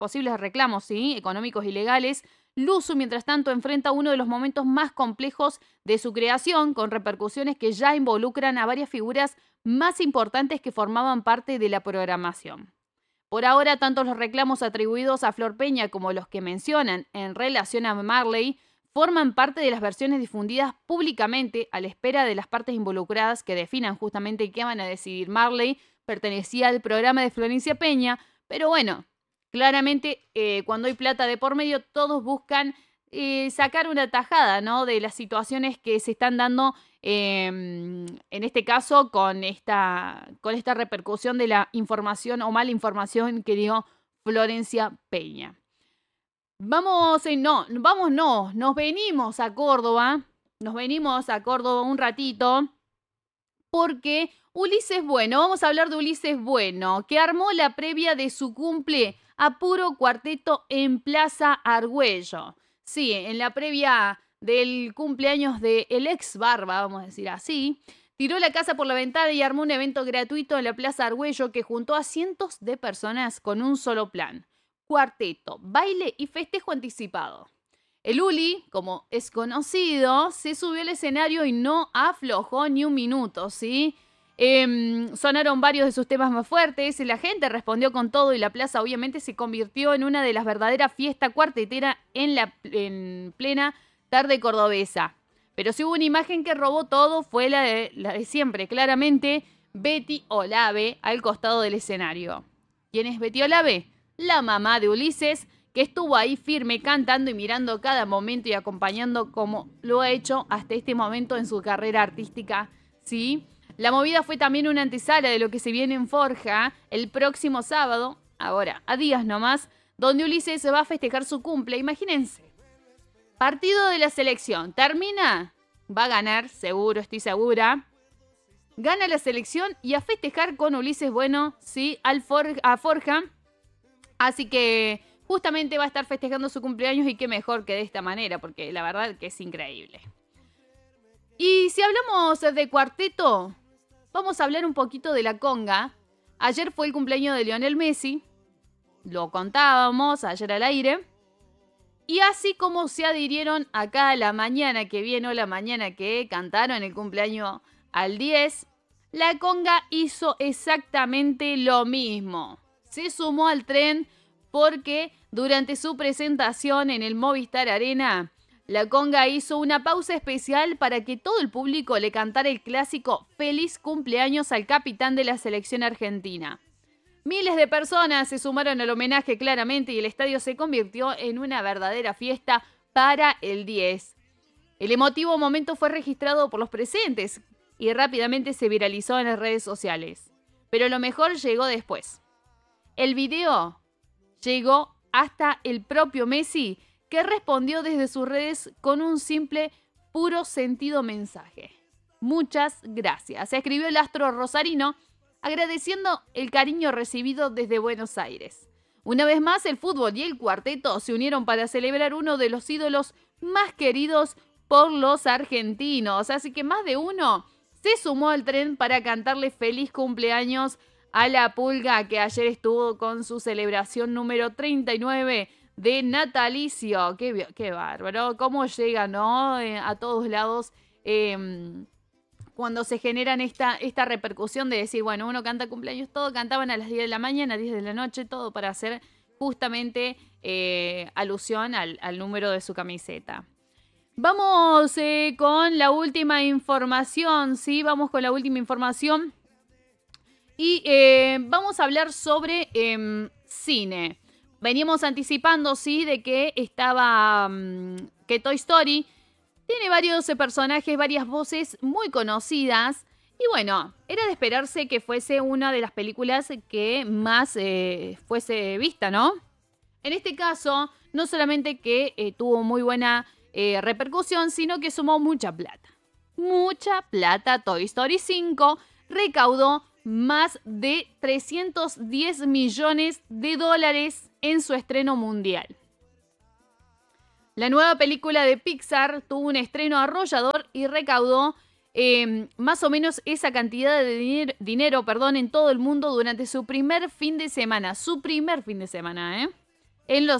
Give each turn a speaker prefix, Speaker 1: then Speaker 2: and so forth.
Speaker 1: posibles reclamos, ¿sí?, económicos y legales, Luzu, mientras tanto, enfrenta uno de los momentos más complejos de su creación, con repercusiones que ya involucran a varias figuras más importantes que formaban parte de la programación. Por ahora, tanto los reclamos atribuidos a Flor Peña como los que mencionan en relación a Marley forman parte de las versiones difundidas públicamente a la espera de las partes involucradas que definan justamente qué van a decidir. Marley pertenecía al programa de Florencia Peña, pero bueno, claramente cuando hay plata de por medio todos buscan sacar una tajada, ¿no?, de las situaciones que se están dando en este caso con esta repercusión de la información o mala información que dio Florencia Peña. Nos venimos a Córdoba, un ratito, porque Ulises Bueno, vamos a hablar de Ulises Bueno, que armó la previa de su cumple a puro cuarteto en Plaza Argüello. Sí, en la previa del cumpleaños del ex Barba, vamos a decir así, tiró la casa por la ventana y armó un evento gratuito en la Plaza Argüello que juntó a cientos de personas con un solo plan: cuarteto, baile y festejo anticipado. El Uli, como es conocido, se subió al escenario y no aflojó ni un minuto, ¿sí? Sonaron varios de sus temas más fuertes y la gente respondió con todo y la plaza obviamente se convirtió en una de las verdaderas fiestas cuartetera en plena tarde cordobesa. Pero si hubo una imagen que robó todo fue la de siempre, claramente, Betty Olave al costado del escenario. ¿Quién es Betty Olave? La mamá de Ulises, que estuvo ahí firme cantando y mirando cada momento y acompañando como lo ha hecho hasta este momento en su carrera artística, ¿sí? La movida fue también una antesala de lo que se viene en Forja el próximo sábado, ahora a días nomás, donde Ulises va a festejar su cumple. Imagínense, partido de la selección, termina, va a ganar, seguro, estoy segura, gana la selección y a festejar con Ulises Bueno, ¿sí?, a Forja, así que justamente va a estar festejando su cumpleaños y qué mejor que de esta manera, porque la verdad que es increíble. Y si hablamos de cuarteto, vamos a hablar un poquito de la conga. Ayer fue el cumpleaños de Lionel Messi, lo contábamos ayer al aire, y así como se adhirieron acá la mañana que viene o la mañana que cantaron el cumpleaños al 10, la conga hizo exactamente lo mismo. Se sumó al tren porque durante su presentación en el Movistar Arena, la conga hizo una pausa especial para que todo el público le cantara el clásico Feliz cumpleaños al capitán de la selección argentina. Miles de personas se sumaron al homenaje claramente y el estadio se convirtió en una verdadera fiesta para el 10. El emotivo momento fue registrado por los presentes y rápidamente se viralizó en las redes sociales. Pero lo mejor llegó después. El video llegó hasta el propio Messi, que respondió desde sus redes con un simple, puro sentido mensaje. Muchas gracias, escribió el astro rosarino, agradeciendo el cariño recibido desde Buenos Aires. Una vez más, el fútbol y el cuarteto se unieron para celebrar uno de los ídolos más queridos por los argentinos. Así que más de uno se sumó al tren para cantarle feliz cumpleaños a la Pulga, que ayer estuvo con su celebración número 39 de natalicio. Qué bárbaro, cómo llega, ¿no? A todos lados cuando se generan esta repercusión de decir, bueno, uno canta cumpleaños, todo cantaban a las 10 de la mañana, 10 de la noche, todo para hacer justamente alusión al número de su camiseta. Vamos con la última información, ¿sí? Vamos con la última información. Y vamos a hablar sobre cine. Veníamos anticipando, sí, de que que Toy Story tiene varios personajes, varias voces muy conocidas. Y bueno, era de esperarse que fuese una de las películas que más fuese vista, ¿no? En este caso, no solamente que tuvo muy buena repercusión, sino que sumó mucha plata. Mucha plata. Toy Story 5 recaudó más de 310 millones de dólares en su estreno mundial. La nueva película de Pixar tuvo un estreno arrollador y recaudó más o menos esa cantidad de dinero en todo el mundo durante su primer fin de semana. Su primer fin de semana, ¿eh? en los